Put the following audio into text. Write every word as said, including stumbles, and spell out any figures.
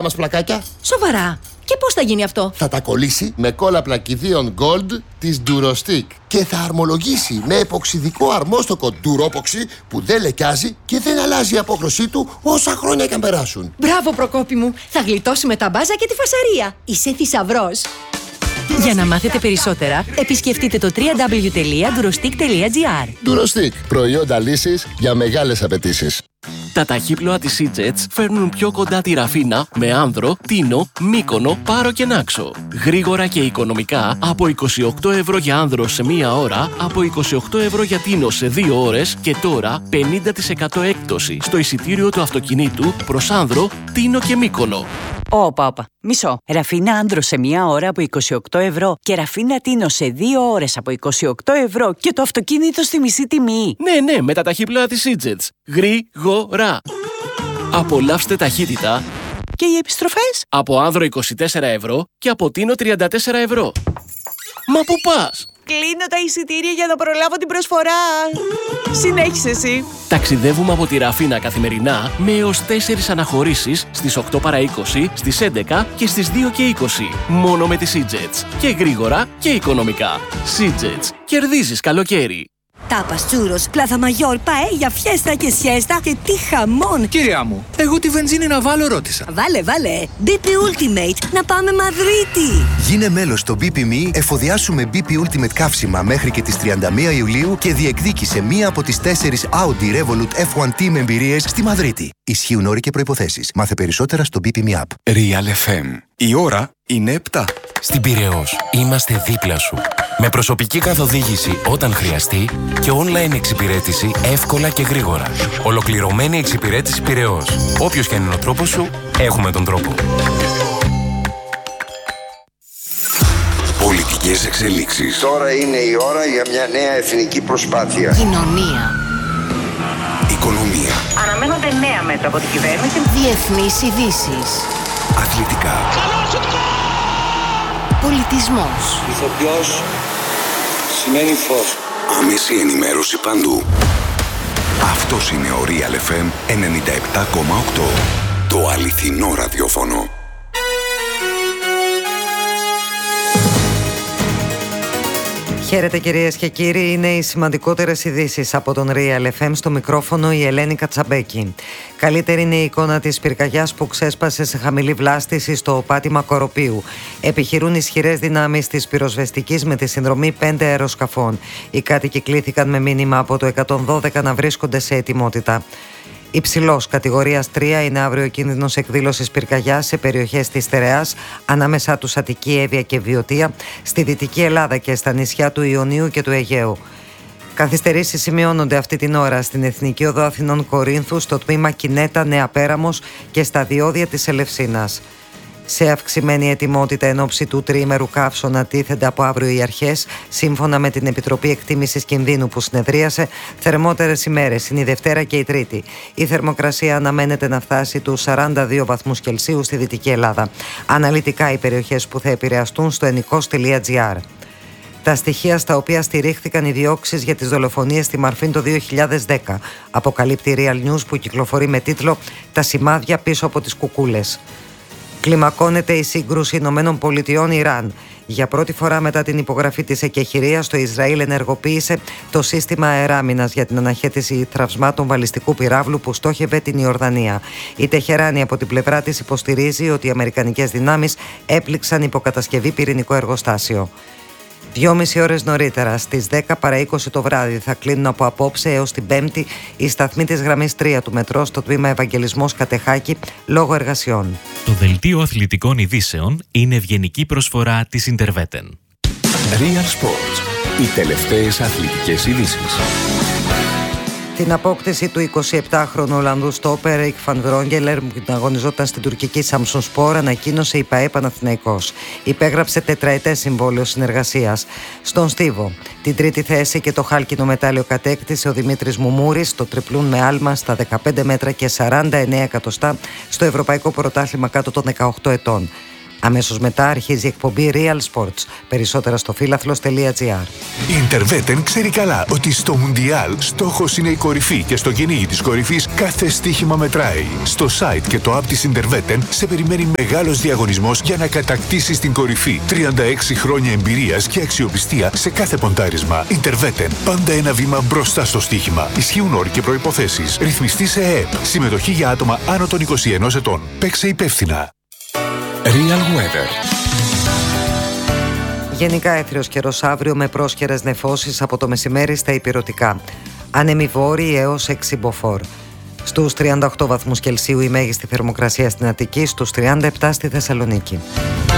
μας πλακάκια. Σοβαρά. Και πώς θα γίνει αυτό? Θα τα κολλήσει με κόλλα πλακιδίων Gold της Durostick και θα αρμολογήσει με εποξιδικό αρμόστοκο Duropoxy που δεν λεκιάζει και δεν αλλάζει η απόχρωσή του όσα χρόνια και αν περάσουν. Μπράβο, Προκόπη μου. Θα γλιτώσουμε τα μπάζα και τη φασαρία. Είσαι θησαυρός. Για να μάθετε περισσότερα, επισκεφτείτε το double-u double-u double-u τελεία durostick τελεία gr. Durostick, προϊόντα λύσης για μεγάλες απαιτήσεις. Τα ταχύπλοα της Seajets φέρνουν πιο κοντά τη Ραφίνα με Άνδρο, Τίνο, Μύκονο, Πάρο και Νάξο. Γρήγορα και οικονομικά από είκοσι οκτώ ευρώ για Άνδρο σε μία ώρα, από είκοσι οκτώ ευρώ για Τίνο σε δύο ώρες και τώρα πενήντα τοις εκατό έκπτωση στο εισιτήριο του αυτοκινήτου προς Άνδρο, Τίνο και Μύκονο. Όπα, όπα. Μισό. Ραφίνα Άνδρο σε μία ώρα από είκοσι οκτώ ευρώ και Ραφίνα Τίνο σε δύο ώρες από είκοσι οκτώ ευρώ και το αυτοκίνητο στη μισή τιμή. Ναι, ναι, με τα ταχύπλοα της Seajets. Γρήγορα. Απολαύστε ταχύτητα. Και οι επιστροφές? Από Άνδρο είκοσι τέσσερα ευρώ και από Τίνο τριάντα τέσσερα ευρώ. Μα πού πας? Κλείνω τα εισιτήρια για να προλάβω την προσφορά. Συνέχισε εσύ. Ταξιδεύουμε από τη Ραφίνα καθημερινά με έως τέσσερις αναχωρήσεις στις οκτώ παρά είκοσι, στις έντεκα και στις δύο και είκοσι. Μόνο με τη Seajets. Και γρήγορα και οικονομικά. Seajets. Κερδίζεις καλοκαίρι. Τάπας, τσούρος, πλάθα μαγιόρ, παέλια, φιέστα και σιέστα και τι χαμόν! Κυρία μου, εγώ τη βενζίνη να βάλω ρώτησα. Βάλε, βάλε! μπι πι Ultimate, να πάμε Μαδρίτη! Γίνε μέλος στο μπι πι εμ ι, εφοδιάσου με μπι πι Ultimate καύσιμα μέχρι και τις τριάντα μία Ιουλίου και διεκδίκησε μία από τις τέσσερις Audi Revolut εφ ουάν Team εμπειρίες στη Μαδρίτη. Ισχύουν όροι και προϋποθέσεις. Μάθε περισσότερα στο μπι πι εμ ι App. Real εφ εμ. Η ώρα είναι επτά. Στην Πειραιώς είμαστε δίπλα σου. Με προσωπική καθοδήγηση όταν χρειαστεί και online εξυπηρέτηση εύκολα και γρήγορα. Ολοκληρωμένη εξυπηρέτηση Πειραιώς. Όποιος και αν είναι ο τρόπος σου, έχουμε τον τρόπο. Πολιτικές εξελίξεις. Τώρα είναι η ώρα για μια νέα εθνική προσπάθεια. Κοινωνία. Οικονομία. Αναμένονται νέα μέτρα από την κυβέρνηση. Διεθνείς ειδήσεις. Αθλητικά. Πολιτισμός. Ηθοποιός σημαίνει φως. Άμεση ενημέρωση παντού. Αυτός είναι ο Real εφ εμ ενενήντα επτά κόμμα οκτώ. Το αληθινό ραδιόφωνο. Χαίρετε κυρίες και κύριοι, είναι οι σημαντικότερες ειδήσεις από τον Real εφ εμ, στο μικρόφωνο η Ελένη Κατσαμπέκη. Καλύτερη είναι η εικόνα της πυρκαγιάς που ξέσπασε σε χαμηλή βλάστηση στο πάτημα Κοροπίου. Επιχειρούν ισχυρές δυνάμεις της πυροσβεστικής με τη συνδρομή πέντε αεροσκαφών. Οι κάτοικοι κλήθηκαν με μήνυμα από το εκατόν δώδεκα να βρίσκονται σε ετοιμότητα. Υψηλός κατηγορίας τρία είναι αύριο ο κίνδυνος εκδήλωσης πυρκαγιάς σε περιοχές της Στερεάς, ανάμεσά τους Αττική, Εύβοια και Βιωτία, στη Δυτική Ελλάδα και στα νησιά του Ιωνίου και του Αιγαίου. Καθυστερήσεις σημειώνονται αυτή την ώρα στην Εθνική Οδό Αθηνών Κορίνθου, στο τμήμα Κινέτα Νέα Πέραμος και στα διόδια της Ελευσίνας. Σε αυξημένη ετοιμότητα εν ώψη του τριήμερου καύσωνα τίθενται από αύριο οι αρχές. Σύμφωνα με την Επιτροπή Εκτίμησης Κινδύνου που συνεδρίασε, θερμότερες ημέρες είναι η Δευτέρα και η Τρίτη. Η θερμοκρασία αναμένεται να φτάσει τους σαράντα δύο βαθμούς Κελσίου στη Δυτική Ελλάδα. Αναλυτικά οι περιοχές που θα επηρεαστούν στο ενικός τελεία τζι άρ. Τα στοιχεία στα οποία στηρίχθηκαν οι διώξεις για τις δολοφονίες στη Μαρφίν το δύο χιλιάδες δέκα, αποκαλύπτει η Real News που κυκλοφορεί με τίτλο «Τα σημάδια πίσω από τις κουκούλες». Κλιμακώνεται η σύγκρουση Ηνωμένων Πολιτειών-Ιράν. Για πρώτη φορά μετά την υπογραφή της εκεχηρίας, το Ισραήλ ενεργοποίησε το σύστημα αεράμινας για την αναχέτηση τραυσμάτων βαλιστικού πυράβλου που στόχευε την Ιορδανία. Η Τεχεράνη από την πλευρά της υποστηρίζει ότι οι αμερικανικές δυνάμεις έπληξαν υποκατασκευή πυρηνικό εργοστάσιο. Δυόμιση ώρες νωρίτερα, στις δέκα παρά είκοσι το βράδυ, θα κλείνουν από απόψε έως την Πέμπτη οι σταθμοί της γραμμής τρία του μετρό στο τμήμα Ευαγγελισμός Κατεχάκη λόγω εργασιών. Το δελτίο αθλητικών ειδήσεων είναι ευγενική προσφορά της Interveten. Real Sports. Οι τελευταίες αθλητικές ειδήσεις. Την απόκτηση του εικοσιεπτάχρονου Ολλανδού στόπερ Ρικ Φαν Βρόγγελερ που αγωνιζόταν στην τουρκική Σάμσον Σπορ ανακοίνωσε η ΠΑΕ Παναθηναϊκός. Υπέγραψε τετραετές συμβόλαιο συνεργασίας. Στον στίβο, την τρίτη θέση και το χάλκινο μετάλλιο κατέκτησε ο Δημήτρης Μουμούρης στο τριπλούν με άλμα στα δεκαπέντε μέτρα και σαράντα εννέα εκατοστά στο Ευρωπαϊκό Πρωτάθλημα κάτω των δεκαοκτώ ετών. Αμέσως μετά αρχίζει η εκπομπή Real Sports. Περισσότερα στο φίλαθλος τελεία τζι άρ. Η Interveten ξέρει καλά ότι στο Μουντιάλ στόχος είναι η κορυφή και στο κυνήγι της κορυφής κάθε στοίχημα μετράει. Στο site και το app της Interveten σε περιμένει μεγάλος διαγωνισμός για να κατακτήσεις την κορυφή. τριάντα έξι χρόνια εμπειρίας και αξιοπιστία σε κάθε ποντάρισμα. Interveten. Πάντα ένα βήμα μπροστά στο στοίχημα. Ισχύουν όροι και προϋποθέσεις. Ρυθμιστή σε ΕΕΠ. Συμμετοχή για άτομα άνω των είκοσι ενός ετών. Παίξε υπεύθυνα. Real Weather. Γενικά έθριος καιρός αύριο με πρόσχερες νεφώσεις από το μεσημέρι στα ηπειρωτικά. Άνεμοι βόρειοι έως έξι μποφόρ. Στους τριάντα οκτώ βαθμούς Κελσίου η μέγιστη θερμοκρασία στην Αττική, στους τριάντα επτά στη Θεσσαλονίκη.